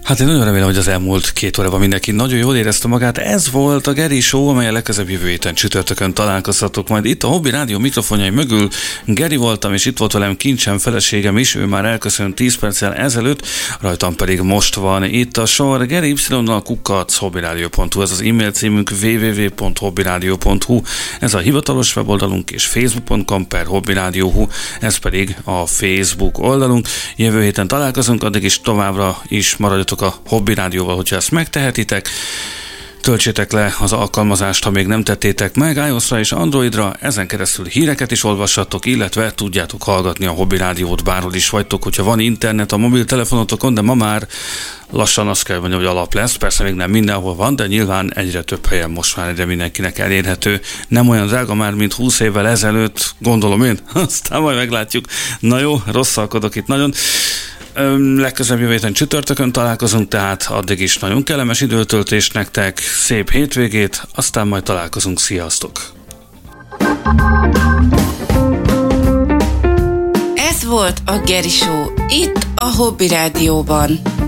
Hát én nagyon remélem, hogy az elmúlt 2 órában mindenki nagyon jól érezte magát. Ez volt a Geri Show, amely a legközelebb jövő héten csütörtökön találkozhatok majd itt a Hobby Rádió mikrofonjai mögül. Geri voltam, és itt volt velem kincsem, feleségem is, ő már elköszönt 10 perccel ezelőtt, rajtam pedig most van itt a sor. Geri y@hobbyradio.hu, ez az e-mail címünk, www.hobbyradio.hu, ez a hivatalos weboldalunk, és facebook.com/hobbyradio.hu, ez pedig a Facebook oldalunk. Jövő héten találkozunk, addig is továbbra is maradjatok a Hobby Rádióval, hogyha ezt megtehetitek. Töltsétek le az alkalmazást, ha még nem tettétek meg, iOS-ra és Androidra, ezen keresztül híreket is olvassatok, illetve tudjátok hallgatni a Hobby Rádiót, bárhol is vagytok, hogyha van internet a mobiltelefonotokon, de ma már lassan azt kell mondjam, hogy alap lesz, persze még nem mindenhol van, de nyilván egyre több helyen most már egyre mindenkinek elérhető. Nem olyan drága már, mint 20 évvel ezelőtt, gondolom én, aztán majd meglátjuk. Na jó, rosszalkodok itt nagyon. Legközelebb jövő héten csütörtökön találkozunk, tehát addig is nagyon kellemes időtöltést nektek, szép hétvégét, aztán majd találkozunk, sziasztok! Ez volt a Geri Show, itt a Hobby Rádióban.